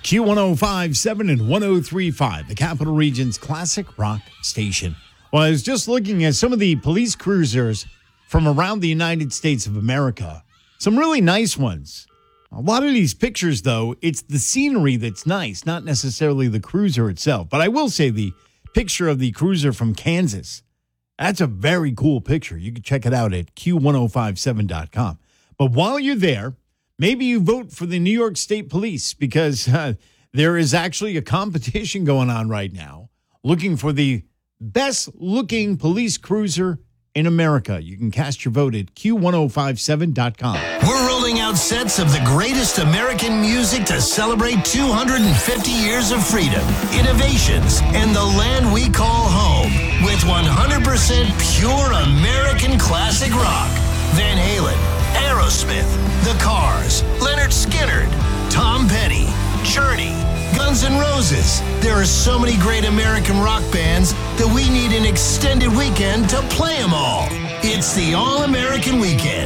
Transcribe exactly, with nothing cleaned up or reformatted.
Q one oh five point seven and one oh three point five, the Capital Region's classic rock station. Well, I was just looking at some of the police cruisers from around the United States of America. Some really nice ones. A lot of these pictures, though, it's the scenery that's nice, not necessarily the cruiser itself. But I will say the picture of the cruiser from Kansas, that's a very cool picture. You can check it out at Q one oh five seven dot com. But while you're there, maybe you vote for the New York State Police because uh, there is actually a competition going on right now looking for the best-looking police cruiser in America. You can cast your vote at Q one oh five seven dot com. We're rolling out sets of the greatest American music to celebrate two hundred fifty years of freedom, innovations, and the land we call home with one hundred percent pure American classic rock. Van Halen, Aerosmith, The Cars, Leonard Skinner, Tom Petty, Journey, Guns N' Roses. There are so many great American rock bands that we need an extended weekend to play them all. It's the All-American Weekend.